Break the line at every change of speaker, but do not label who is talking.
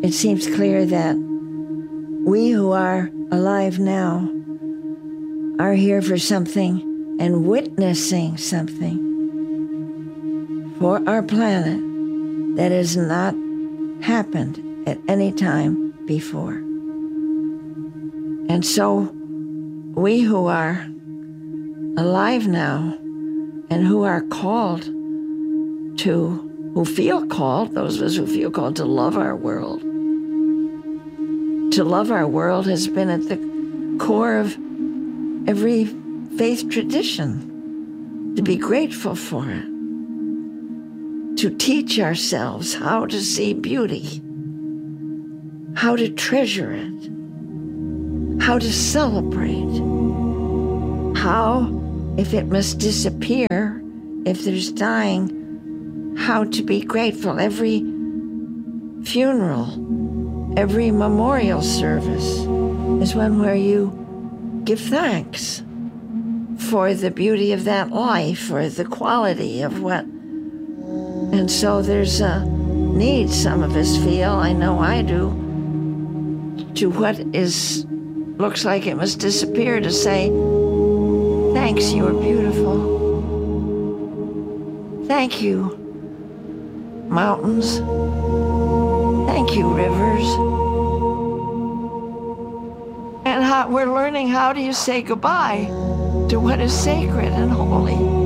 it seems clear that we who are alive now are here for something and witnessing something for our planet that has not happened at any time before. And so we who are alive now and who are called to, who feel called, those of us who feel called to love our world. To love our world has been at the core of every faith tradition, to be grateful for it, to teach ourselves how to see beauty, how to treasure it, how to celebrate, how, if it must disappear, if there's dying, how to be grateful. Every funeral, every memorial service is one where you give thanks for the beauty of that life or the quality of what. And so there's a need, some of us feel, I know I do, to what looks like it must disappear, to say, thanks, you are beautiful. Thank you, mountains. Thank you, rivers. And we're learning, how do you say goodbye to what is sacred and holy?